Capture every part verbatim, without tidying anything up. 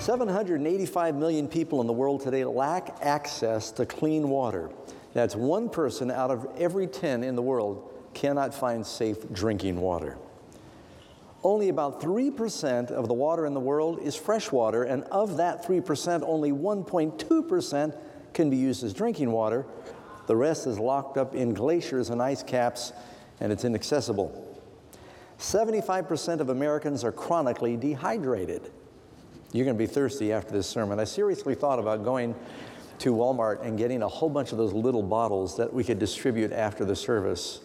seven hundred eighty-five million people in the world today lack access to clean water. That's one person out of every ten in the world cannot find safe drinking water. Only about three percent of the water in the world is fresh water, and of that three percent, only one point two percent can be used as drinking water. The rest is locked up in glaciers and ice caps, and it's inaccessible. seventy-five percent of Americans are chronically dehydrated. You're going to be thirsty after this sermon. I seriously thought about going to Walmart and getting a whole bunch of those little bottles that we could distribute after the service.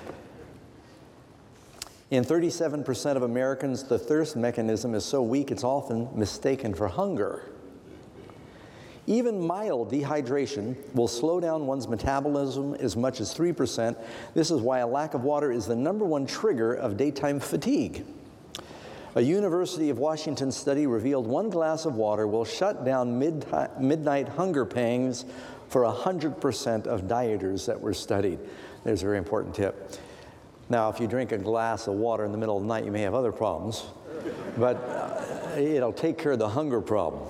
In thirty-seven percent of Americans, the thirst mechanism is so weak it's often mistaken for hunger. Even mild dehydration will slow down one's metabolism as much as three percent. This is why a lack of water is the number one trigger of daytime fatigue. A University of Washington study revealed one glass of water will shut down mid midnight hunger pangs for one hundred percent of dieters that were studied. There's a very important tip. Now, if you drink a glass of water in the middle of the night, you may have other problems, but uh, it'll take care of the hunger problem.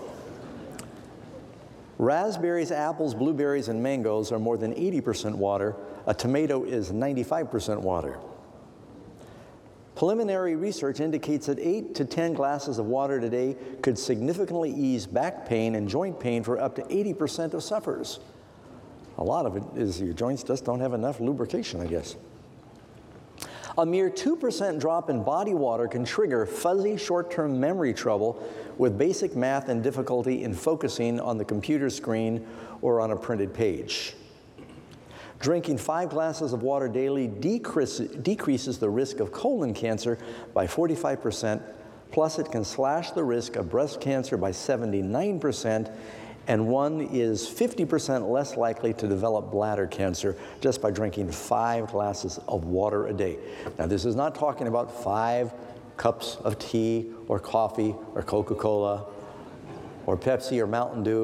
Raspberries, apples, blueberries, and mangoes are more than eighty percent water. A tomato is ninety-five percent water. Preliminary research indicates that eight to ten glasses of water today could significantly ease back pain and joint pain for up to eighty percent of sufferers. A lot of it is your joints just don't have enough lubrication, I guess. A mere two percent drop in body water can trigger fuzzy short-term memory trouble with basic math and difficulty in focusing on the computer screen or on a printed page. Drinking five glasses of water daily decrease, decreases the risk of colon cancer by forty-five percent, plus it can slash the risk of breast cancer by seventy-nine percent, and one is fifty percent less likely to develop bladder cancer just by drinking five glasses of water a day. Now, this is not talking about five cups of tea or coffee or Coca-Cola or Pepsi or Mountain Dew